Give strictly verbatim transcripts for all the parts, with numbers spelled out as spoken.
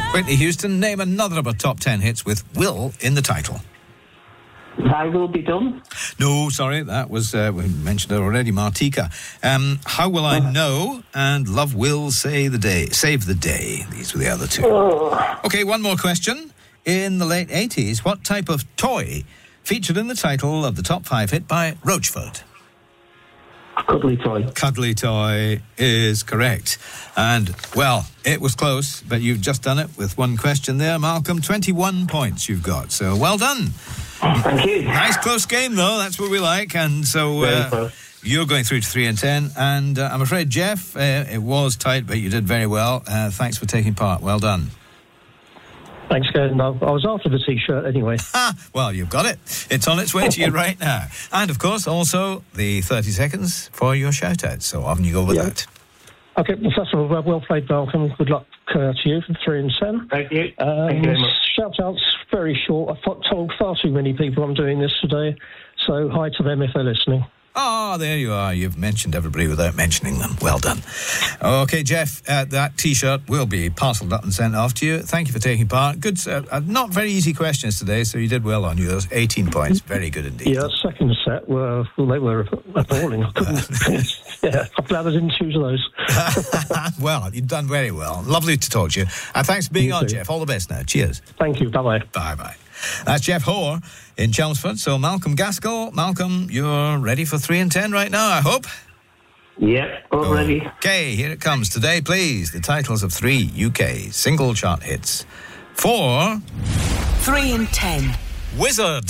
Whitney Houston, name another of our top ten hits with Will in the title. I Will Be Done. No, sorry, that was, uh, we mentioned it already, Martika. Um, How Will I Know and Love Will Say the Day, Save the Day. These were the other two. Oh. Okay, one more question. In the late eighties, what type of toy featured in the title of the top five hit by Roachford? Cuddly Toy. Cuddly Toy is correct. And, well, it was close, but you've just done it with one question there, Malcolm. twenty-one points you've got, so well done. Thank you. Nice close game, though. That's what we like. And so uh, you're going through to three and ten. And uh, I'm afraid, Jeff, uh, it was tight, but you did very well. Uh, thanks for taking part. Well done. Thanks, Gordon. I was after the T-shirt anyway. Ah, well, you've got it. It's on its way to you right now. And, of course, also the thirty seconds for your shout-out. So on you go with Yeah. that. Okay, well, first of all, well, well played, Malcolm. Good luck uh, to you for three and ten. Thank you. Um, Thank you very much. Shout-outs, very short. I've told far too many people I'm doing this today, so hi to them if they're listening. Oh, there you are. You've mentioned everybody without mentioning them. Well done. Okay, Jeff, uh, that T-shirt will be parcelled up and sent off to you. Thank you for taking part. Good, uh, uh, not very easy questions today, so you did well on yours. eighteen points. Very good indeed. Yeah, second set were, well, they were appalling. I couldn't, yeah, I'm glad I didn't choose those. Well, you've done very well. Lovely to talk to you. And thanks for being You on, too. Jeff. All the best now. Cheers. Thank you. Bye-bye. Bye-bye. That's Jeff Hoare in Chelmsford. So, Malcolm Gaskell. Malcolm, you're ready for three and ten right now, I hope? Yep, all ready. Okay, here it comes. Today, please, the titles of three U K single chart hits. For... Three and ten. Wizard.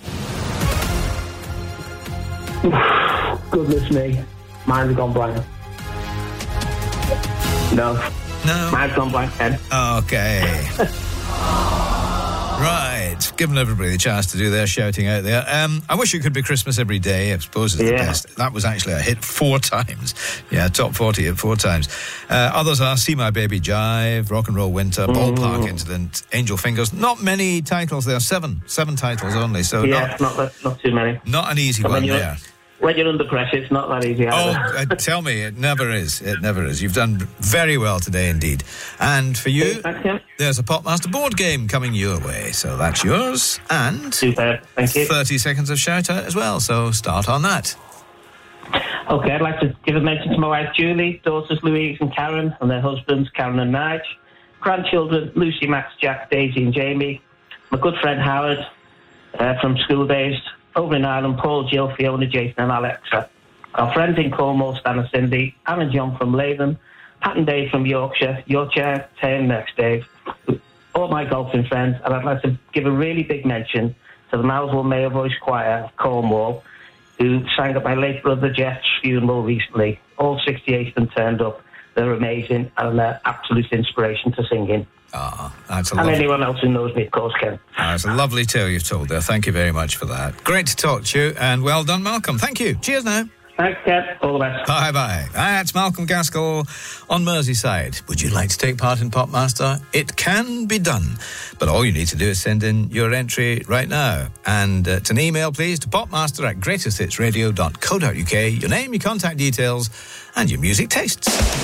Goodness me. Mine's gone blank. No. No. Mine's gone blank, Ed. Okay. Right, giving everybody the chance to do their shouting out there. Um, I wish it could be Christmas every day. I suppose it's the Yeah. best. That was actually a hit four times. Yeah, top forty hit four times. Uh, others are See My Baby Jive, Rock and Roll Winter, Ballpark Incident, Angel Fingers. Not many titles there. Seven. Seven titles only. So Yeah, not, not not, not too many. not an easy But when one you're- there. When you're under pressure, it's not that easy Oh, either. uh, tell me, it never is. It never is. You've done very well today indeed. And for you, Thanks, Tim. there's a Popmaster board game coming your way. So that's yours. And Superb. Thank you. thirty seconds of shout out as well. So start on that. Okay, I'd like to give a mention to my wife Julie, daughters Louise and Karen, and their husbands Karen and Nige, grandchildren Lucy, Max, Jack, Daisy and Jamie, my good friend Howard uh, from school days, over in Ireland, Paul, Jill, Fiona, Jason and Alexa, our friends in Cornwall, Stan and Cindy, Anne and John from Leyden, Pat and Dave from Yorkshire, Yorkshire, Tame next Dave, all my golfing friends, and I'd like to give a really big mention to the Malvern Male Voice Choir of Cornwall, who sang at my late brother Jeff's funeral recently. All sixty-eight and turned up. They're amazing and they're absolute inspiration to singing. Ah, that's a And lovely, anyone else who knows me, of course, can. that's a lovely tale you've told there. Thank you very much for that. Great to talk to you, and well done, Malcolm. Thank you. Cheers now. Thanks, Kev. All the best. Bye bye. That's Malcolm Gaskell on Merseyside. Would you like to take part in Popmaster? It can be done, but all you need to do is send in your entry right now. And uh, it's an email, please, to popmaster at greatest hits radio dot co dot uk. Your name, your contact details, and your music tastes.